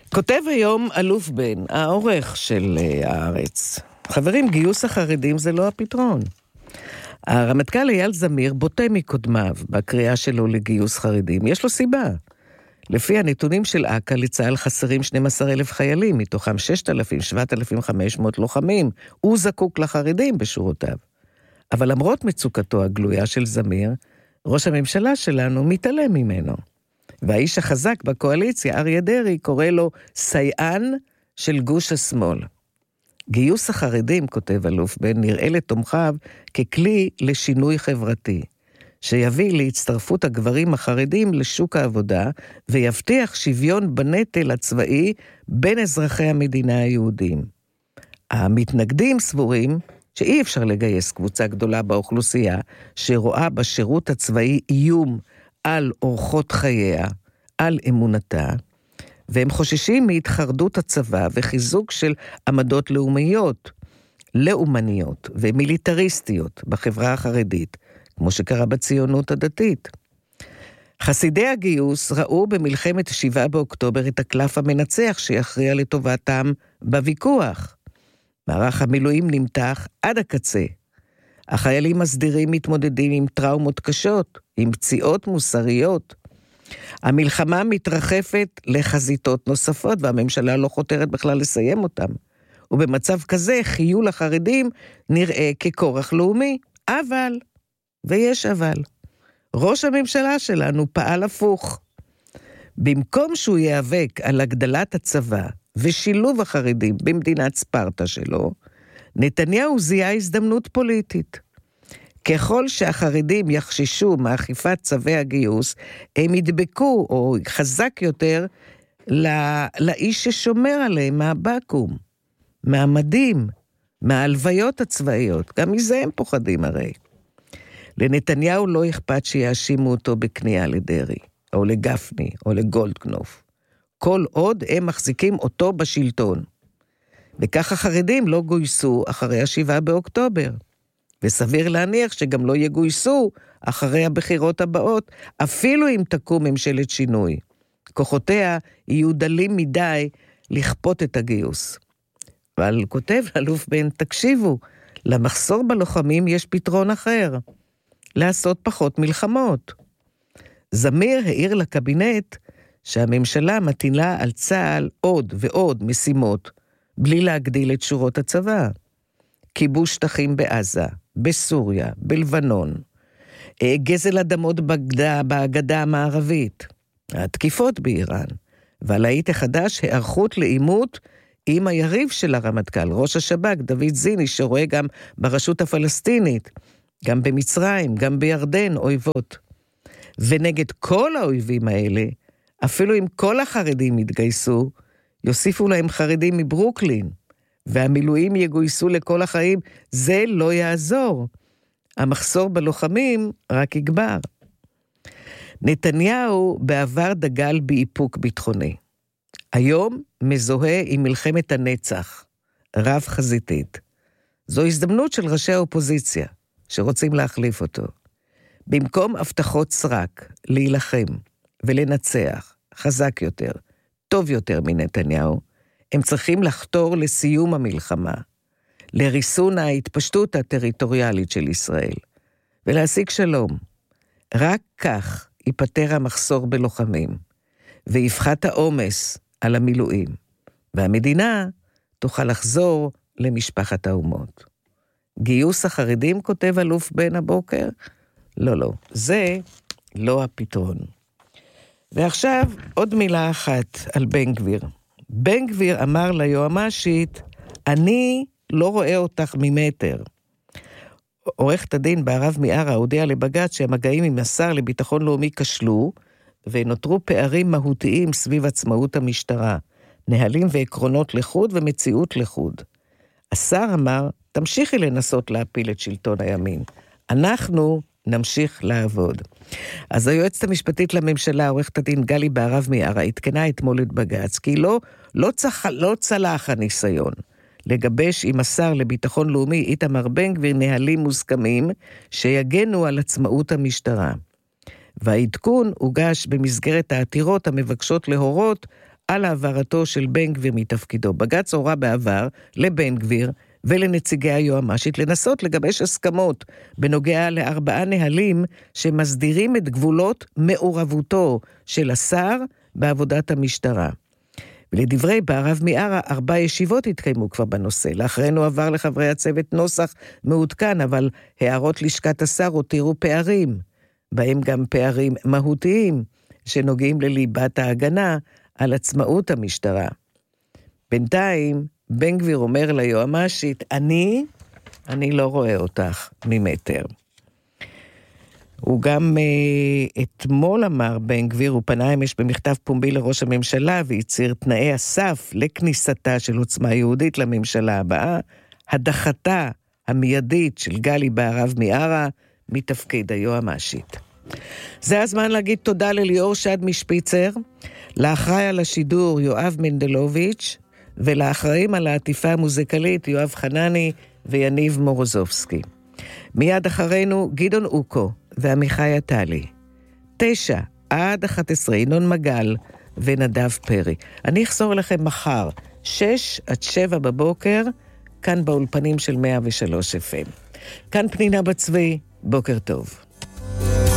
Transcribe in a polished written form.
כותב היום אלוף בן, העורך של הארץ. חברים, גיוס החרדים זה לא הפתרון. הרמטכ"ל אייל זמיר בוטה מקודמיו בקריאה שלו לגיוס חרדים. יש לו סיבה. לפי הנתונים של אכ"א לצה"ל חסרים 12,000 חיילים, מתוכם 6,000-7,500 לוחמים. הוא זקוק לחרדים בשורותיו. אבל למרות מצוקתו הגלויה של זמיר, ראש הממשלה שלנו מתעלם ממנו. והאיש החזק בקואליציה, אריה דרעי, קורא לו סייען של גוש השמאל. גיוס החרדים, כותב אלוף בן, נראה לתומכיו ככלי לשינוי חברתי, שיביא להצטרפות הגברים החרדים לשוק העבודה, ויבטיח שוויון בנטל הצבאי בין אזרחי המדינה היהודים. המתנגדים סבורים שאי אפשר לגייס קבוצה גדולה באוכלוסייה, שרואה בשירות הצבאי איום על אורחות חייה, על אמונתה, והם חוששים מהתחרדות הצבא וחיזוק של עמדות לאומניות ומיליטריסטיות בחברה החרדית, כמו שקרה בציונות הדתית. חסידי הגיוס ראו במלחמת 7 באוקטובר את הקלף המנצח שיכריע לטובתם בוויכוח. מערך המילואים נמתח עד הקצה. החיילים הסדירים מתמודדים עם טראומות קשות, עם פציעות מוסריות. המלחמה מתרחפת לחזיתות נוספות, והממשלה לא חותרת בכלל לסיים אותם. ובמצב כזה חיול החרדים נראה ככורח לאומי. אבל, ויש אבל, ראש הממשלה שלנו פעל הפוך. במקום שהוא ייאבק על הגדלת הצבא ושילוב החרדים במדינת ספרטה שלו, נתניהו זיהה הזדמנות פוליטית. ככל שהחרדים יחששו מאכיפת צווי הגיוס, הם ידבקו או חזק יותר לאיש ששומר עליהם מהבקום, מהמדים, מההלוויות הצבאיות. גם מזה הם פוחדים הרי. לנתניהו לא אכפת שיאשימו אותו בכניעה לדרעי, או לגפני, או לגולדקנופ. כל עוד הם מחזיקים אותו בשלטון. וכך החרדים לא גויסו אחרי 7 באוקטובר. וסביר להניח שגם לא יגויסו אחרי הבחירות הבאות, אפילו אם תקום ממשלת שינוי. כוחותיה יהיו דלים מדי לכפות את הגיוס. אבל כותב אלוף בן, תקשיבו, למחסור בלוחמים יש פתרון אחר. לעשות פחות מלחמות. זמיר העיר לקבינט שהממשלה מטילה על צה"ל עוד ועוד משימות, בלי להגדיל את שורות הצבא. כיבוש שטחים בעזה, בסוריה, בלבנון, גזל אדמות בגדה המערבית, התקיפות באיראן, והלהיט החדש הערכות לעימות עם היריב של הרמטכ"ל, ראש השב"כ, דוד זיני, שרואה גם ברשות הפלסטינית, גם במצרים, גם בירדן, אויבות. ונגד כל האויבים האלה, אפילו אם כל החרדים יתגייסו, יוסיפו להם חרדים מברוקלין, והמילואים יגויסו לכל החיים, זה לא יעזור. המחסור בלוחמים רק יגבר. נתניהו בעבר דגל באיפוק ביטחוני. היום מזוהה עם מלחמת הנצח, רב חזיתית. זו הזדמנות של ראשי האופוזיציה, שרוצים להחליף אותו. במקום הבטחות סרק, להילחם ולנצח, חזק יותר, טוב יותר מנתניהו, הם צריכים לחתור לסיום המלחמה, לריסון ההתפשטות הטריטוריאלית של ישראל, ולהשיג שלום. רק כך ייפטר המחסור בלוחמים, ויפחת העומס על המילואים, והמדינה תוכל לחזור למשפחת האומות. גיוס החרדים, כותב אלוף בן הבוקר? לא, זה לא הפתרון. ועכשיו עוד מילה אחת על בן גביר. בן גביר אמר ליועמ"שית, אני לא רואה אותך ממטר. עורכת הדין בערב מיארה הודיעה לבג"ץ שהמגעים עם השר לביטחון לאומי כשלו, ונותרו פערים מהותיים סביב עצמאות המשטרה, נהלים ועקרונות לחוד ומציאות לחוד. השר אמר, תמשיכי לנסות להפיל את שלטון הימין. אנחנו נמשיך לעבוד. אז היועצת המשפטית לממשלה, עורכת הדין גלי בערב מיארה, התקנה אתמול את בג"ץ, כי לא צלח הניסיון לגבש עם השר לביטחון לאומי איתמר בן גביר נהלים מוסכמים שיגנו על עצמאות המשטרה. והעדכון הוגש במסגרת העתירות המבקשות להורות על העברתו של בן גביר מתפקידו. בג"ץ הורה בעבר לבן גביר ולנציגי היועמ"שית לנסות לגבש הסכמות בנוגע ל4 נהלים שמסדירים את גבולות מעורבותו של השר בעבודת המשטרה. ולדברי בהרב מיארה, 4 ישיבות התקיימו כבר בנושא. לאחרינו עבר לחברי הצוות נוסח מעודכן, אבל הערות לשכת השר הותירו פערים, בהם גם פערים מהותיים, שנוגעים לליבת ההגנה על עצמאות המשטרה. בינתיים, בן גביר אומר ליועמ"שית, אני לא רואה אותך ממטר. הוא גם אתמול אמר בן גביר, הוא פנה אמש במכתב פומבי לראש הממשלה, והצהיר תנאי הסף לכניסתה של עוצמה יהודית לממשלה הבאה, הדחתה המיידית של גלי בהרב מיארה מתפקיד היועמ"שית. זה הזמן להגיד תודה לליאור שד משפיצר, לאחראי על השידור יואב מנדלוביץ', ולאחראים על העטיפה המוזיקלית יואב חנני ויניב מורוזובסקי. מיד אחרינו גדעון אוקו ועמיחי עטלי. 9 עד 11 ינון מגל ונדב פרי. אני אחזור לכם מחר 6 עד 7 בבוקר כאן באולפנים של 103 FM. כאן פנינה בצבי, בוקר טוב.